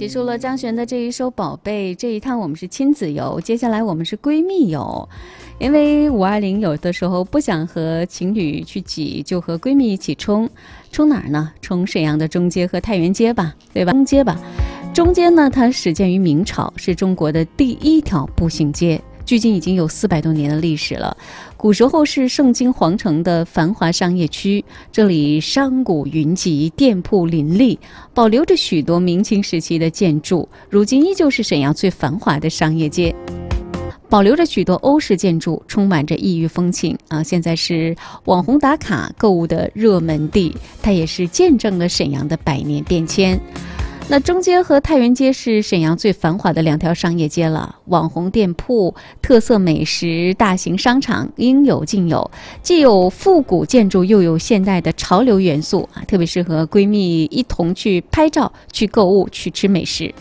结束了张悬的这一首《宝贝》，这一趟我们是亲子游，接下来我们是闺蜜游。因为520有的时候不想和情侣去挤，就和闺蜜一起冲哪儿呢？冲沈阳的中街和太原街吧，对吧？中街吧，中街呢，它始建于明朝，是中国的第一条步行街，距今已经有400多年的历史了。古时候是盛京皇城的繁华商业区，这里商贾云集，店铺林立，保留着许多明清时期的建筑，如今依旧是沈阳最繁华的商业街。保留着许多欧式建筑，充满着异域风情啊！现在是网红打卡购物的热门地，它也是见证了沈阳的100年变迁。那中街和太原街是沈阳最繁华的2条商业街了，网红店铺、特色美食、大型商场应有尽有，既有复古建筑，又有现代的潮流元素啊，特别适合闺蜜一同去拍照、去购物、去吃美食。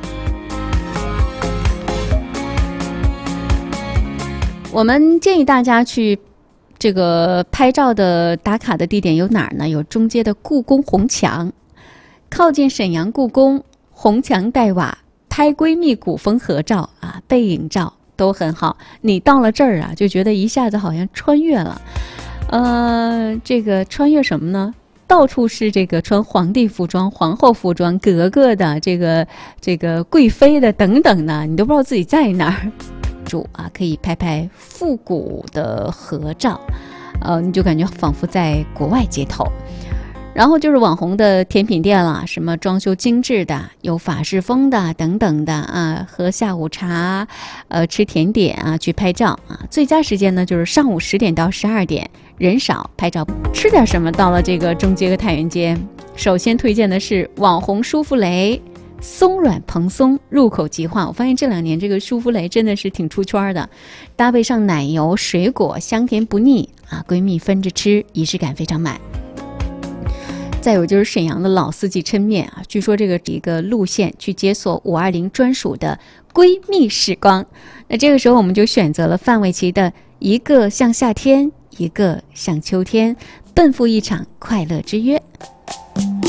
我们建议大家去这个拍照的打卡的地点有哪儿呢？有中街的故宫红墙，靠近沈阳故宫，红墙黛瓦，拍闺蜜古风合照啊，背影照都很好。你到了这儿啊，就觉得一下子好像穿越了。这个穿越什么呢？到处是这个穿皇帝服装、皇后服装、格格的这个贵妃的等等的，你都不知道自己在哪儿。可以拍拍复古的合照，你就感觉仿佛在国外街头。然后就是网红的甜品店了，什么装修精致的，有法式风的等等的啊，喝下午茶，吃甜点啊，去拍照啊。最佳时间呢就是上午10点到12点，人少拍照。吃点什么？到了这个中街和太原街，首先推荐的是网红舒芙蕾。松软蓬松，入口即化。我发现这2年这个舒芙蕾真的是挺出圈的，搭配上奶油、水果，香甜不腻啊！闺蜜分着吃，仪式感非常满。再有就是沈阳的老四季抻面啊，据说这个一个路线去解锁520专属的闺蜜时光。那这个时候我们就选择了范玮琪的一个像夏天，一个像秋天，奔赴一场快乐之约。